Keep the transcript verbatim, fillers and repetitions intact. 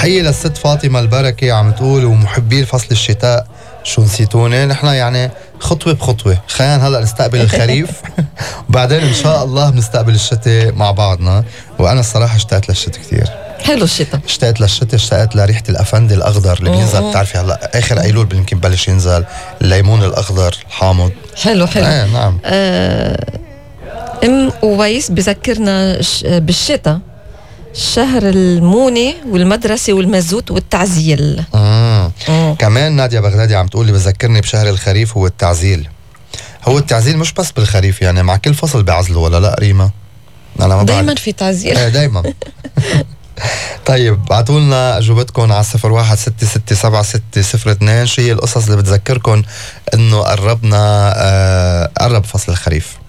تحية للست فاطمة البركة عم تقول ومحبي فصل الشتاء شو نسيتوني. نحن يعني خطوة بخطوة، خلينا هلأ نستقبل الخريف وبعدين إن شاء الله بنستقبل الشتاء مع بعضنا. وأنا الصراحة اشتقت للشتاء كتير. حلو الشتاء. اشتقت للشتاء، اشتقت لريحة الأفندي الأخضر اللي بينزل. بتعرفي هلا آخر أيلول يمكن بلش ينزل الليمون الأخضر الحامض. حلو حلو. ايه نعم. آه ام اويس بذكرنا بالشتاء شهر المونة والمدرسة والمازوت والتعزيل. مم. كمان نادية بغدادي عم تقولي بذكرني بشهر الخريف هو التعزيل. هو التعزيل مش بس بالخريف، يعني مع كل فصل بيعزلوا ولا لا ريما؟ أنا ما دايما في تعزيل. ايه دايما. طيب بعتوا لنا اجوبتكم على صفر واحد ستة ستة سبعة ستة صفر اثنين. شو هي القصص اللي بتذكركم انه قربنا آه قرب فصل الخريف؟